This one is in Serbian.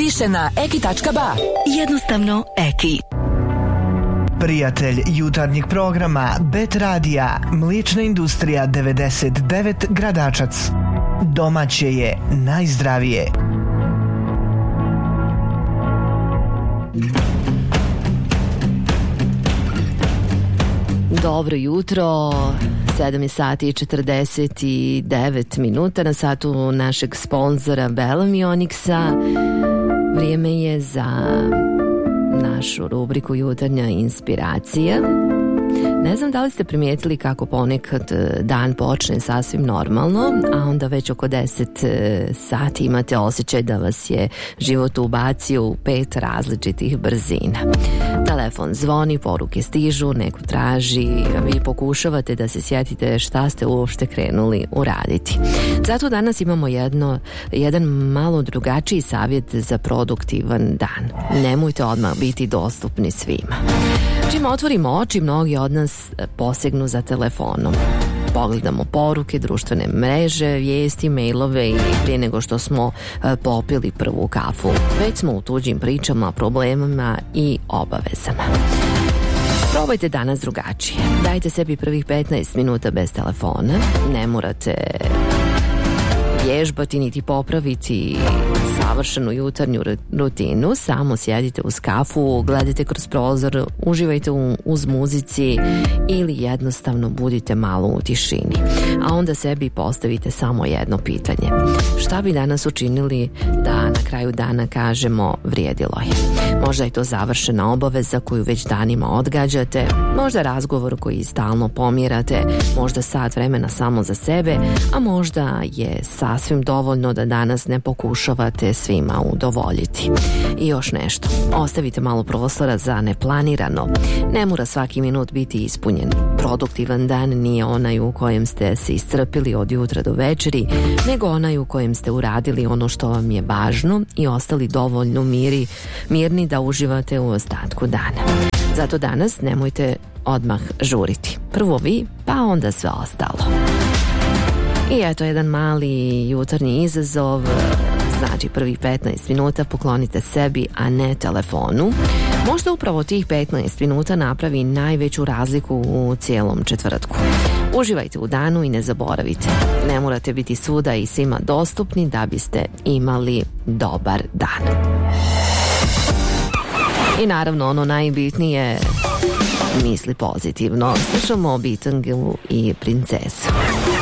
više na eki.ba. Jednostavno Eki. Prijatelj jutarnjeg programa Bet Radija, Mliječna industrija 99 Gradačac. Domaće je najzdravije. Dobro jutro, 7 sati i 49 minuta na satu našeg sponzora Bellamy Onyxa. Vrijeme je za našu rubriku Jutarnja inspiracija. Ne znam da li ste primijetili kako ponekad dan počne sasvim normalno, a onda već oko 10 sati imate osjećaj da vas je život ubacio u 5 različitih brzina. Telefon zvoni, poruke stižu, neko traži, vi pokušavate da se sjetite šta ste uopšte krenuli uraditi. Zato danas imamo jedan malo drugačiji savjet za produktivan dan. Nemojte odmah biti dostupni svima. Čim otvorimo oči, mnogi od nas posegnu za telefonom. Pogledamo poruke, društvene mreže, vijesti, mailove i prije nego što smo popili prvu kafu. Već smo u tuđim pričama, problemima i obavezama. Probajte danas drugačije. Dajte sebi prvih 15 minuta bez telefona. Ne morate vježbati niti popraviti savršenu jutarnju rutinu, samo sjedite uz kafu, gledajte kroz prozor, uživajte uz muzici ili jednostavno budite malo u tišini. A onda sebi postavite samo jedno pitanje. Šta bi danas učinili da na kraju dana kažemo vrijedilo je? Možda je to završena obaveza koju već danima odgađate, možda razgovor koji stalno pomjerate, možda sat vremena samo za sebe, a možda je sasvim dovoljno da danas ne pokušavate svima udovoljiti. I još nešto, ostavite malo prostora za neplanirano. Ne mora svaki minut biti ispunjen. Produktivan dan nije onaj u kojem ste se iscrpili od jutra do večeri, nego onaj u kojem ste uradili ono što vam je važno i ostali dovoljno mirni da uživate u ostatku dana. Zato danas nemojte odmah žuriti. Prvo vi, pa onda sve ostalo. I eto jedan mali jutarnji izazov, znači prvih 15 minuta poklonite sebi, a ne telefonu. Možda upravo tih 15 minuta napravi najveću razliku u cijelom četvrtku. Uživajte u danu i ne zaboravite. Ne morate biti svuda i svima dostupni da biste imali dobar dan. I naravno ono najbitnije, misli pozitivno. Slušamo o Bitangu i princesu.